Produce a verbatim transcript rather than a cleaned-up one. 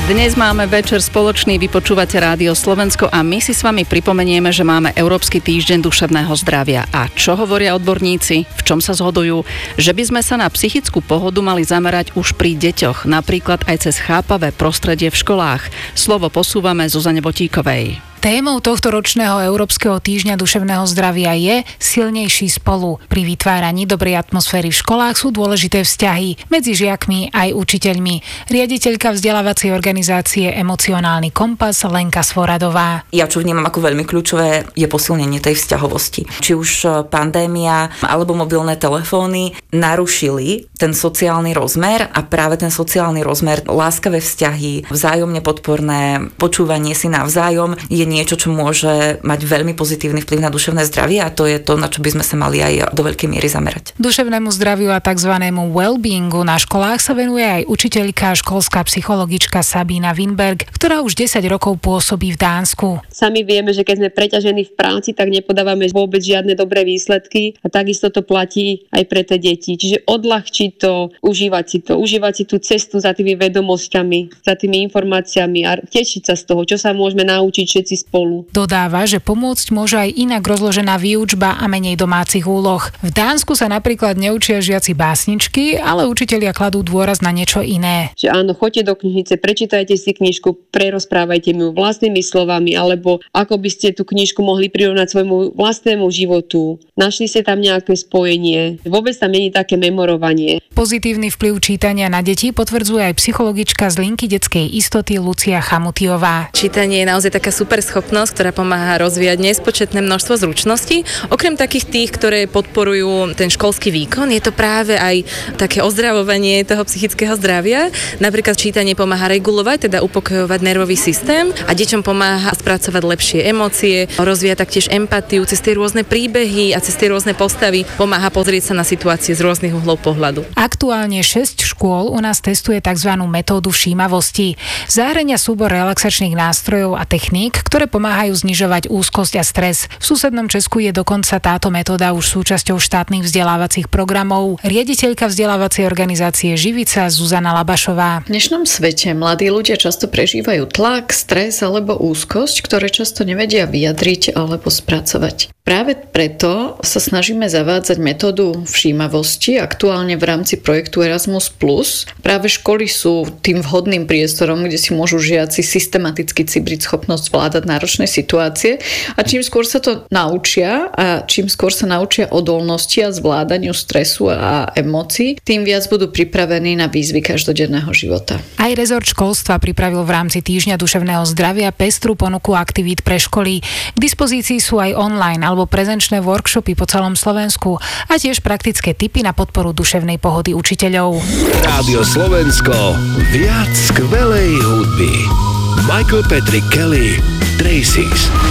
Dnes máme večer spoločný, vypočúvate Rádio Slovensko a my si s vami pripomenieme, že máme Európsky týždeň duševného zdravia. A čo hovoria odborníci? V čom sa zhodujú? Že by sme sa na psychickú pohodu mali zamerať už pri deťoch, napríklad aj cez chápavé prostredie v školách. Slovo posúvame Zuzane Botíkovej. Témou tohto ročného Európskeho týždňa duševného zdravia je silnejší spolu. Pri vytváraní dobrej atmosféry v školách sú dôležité vzťahy medzi žiakmi aj učiteľmi. Riaditeľka vzdelávacej organizácie Emocionálny kompas Lenka Svoradová. Ja čo vnímam ako veľmi kľúčové je posilnenie tej vzťahovosti. Či už pandémia alebo mobilné telefóny narušili ten sociálny rozmer a práve ten sociálny rozmer, láskavé vzťahy, vzájomne podporné, počúvanie si navzájom je niečo, čo môže mať veľmi pozitívny vplyv na duševné zdravie a to je to, na čo by sme sa mali aj do veľkej miery zamerať. Duševnému zdraviu a tzv. Well-beingu na školách sa venuje aj učiteľka a školská psychologička Sabína Winberg, ktorá už desať rokov pôsobí v Dánsku. Sami vieme, že keď sme preťažení v práci, tak nepodávame vôbec žiadne dobré výsledky a takisto to platí aj pre tie deti. Čiže odľahčiť to, užívať si to, užívať si tú cestu za tými vedomosťami, za tými informáciami a tešiť sa z toho, čo sa môžeme naučiť všetci spolu. Dodáva, že pomôcť môže aj inak rozložená výučba a menej domácich úloh. V Dánsku sa napríklad neučia žiaci básničky, ale učitelia kladú dôraz na niečo iné. Že áno, choďte do knižnice, prečítajte si knižku, prerozprávajte mi ju vlastnými slovami, alebo ako by ste tú knižku mohli prirovnať svojmu vlastnému životu. Našli ste tam nejaké spojenie. Vôbec tam nie je také memorovanie. Pozitívny vplyv čítania na deti potvrdzuje aj psychologička z linky detskej istoty Lucia Chamutiová. Čítanie je naozaj taká super schopnosť, ktorá pomáha rozvíjať nespočetné množstvo zručností. Okrem takých tých, ktoré podporujú ten školský výkon, je to práve aj také ozdravovanie toho psychického zdravia. Napríklad čítanie pomáha regulovať, teda upokojovať nervový systém a deťom pomáha spracovať lepšie emócie, rozvíja taktiež empatiu cez tie rôzne príbehy a cez tie rôzne postavy, pomáha pozrieť sa na situácie z rôznych uhlov pohľadu. Aktuálne šesť škôl u nás testuje tzv. Metódu všímavosti. Zahŕňa súbor relaxačných nástrojov a techník, ktoré pomáhajú znižovať úzkosť a stres. V susednom Česku je dokonca táto metóda už súčasťou štátnych vzdelávacích programov. Riaditeľka vzdelávacej organizácie Živica Zuzana Labašová. V dnešnom svete mladí ľudia často prežívajú tlak, stres alebo úzkosť, ktoré často nevedia vyjadriť alebo spracovať. Práve preto sa snažíme zavádzať metódu všímavosti aktuálne v rámci projektu Erasmus plus. Práve školy sú tým vhodným priestorom, kde si môžu žiaci systematicky cibriť schopnosť zvládať náročné situácie a čím skôr sa to naučia a čím skôr sa naučia odolnosti a zvládaniu stresu a emócií, tým viac budú pripravení na výzvy každodenného života. Aj rezort školstva pripravil v rámci týždňa duševného zdravia pestrú ponuku aktivít pre školy. K dispozícii sú aj online alebo prezenčné workshopy po celom Slovensku a tiež praktické tipy na podporu duševnej pohody učiteľov. Rádio Slovensko, viac skvelej hudby. Michael Patrick Kelly, Tracy's.